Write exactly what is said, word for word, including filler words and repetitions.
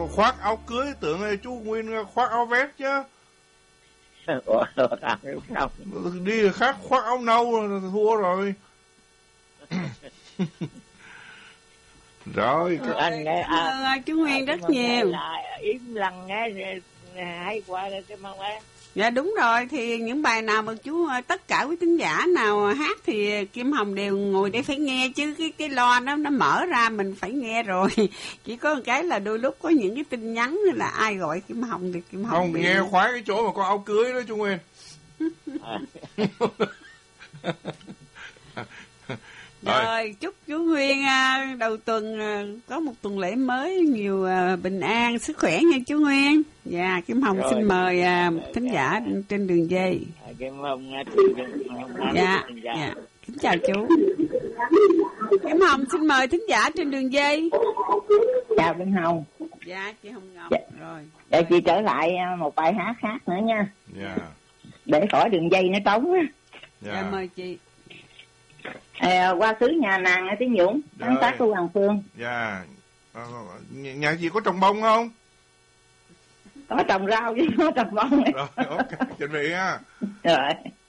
khoác áo cưới, tưởng là chú Nguyên khoác áo vest chứ. Ủa, không. Đi khác khoác áo nâu là thua rồi. Rồi các... anh nghe à, chú Nguyên rất nhiều là im lặng nghe hay quá cái mong ấy. Dạ đúng rồi, thì những bài nào mà chú tất cả quý thính giả nào hát thì Kim Hồng đều ngồi để phải nghe chứ, cái cái loa nó nó mở ra mình phải nghe rồi. Chỉ có một cái là đôi lúc có những cái tin nhắn là ai gọi Kim Hồng thì Kim Hồng không bị... nghe khoái cái chỗ mà có áo cưới đó chú Nguyên. Rồi, chúc chú Nguyên đầu tuần có một tuần lễ mới nhiều bình an, sức khỏe nha chú Nguyên. Dạ, Kim Hồng rồi, xin mời thính giả trên đường dây. Kim Hồng, dạ, dạ, kính chào chú. Kim Hồng xin mời thính giả trên đường dây. Chào Kim Hồng. Dạ, chị Hồng Ngọc. Dạ. Rồi. Để chị trở lại một bài hát khác nữa nha. Dạ. Để khỏi đường dây nó trống á. Dạ. Dạ, mời chị. À, qua xứ nhà nàng ở Tiếng Dũng, sáng tác của Hoàng Phương. Dạ. À, nhà chị có trồng bông không? Có trồng rau chứ có trồng bông. Rồi, ok, chuẩn bị ha. Rồi.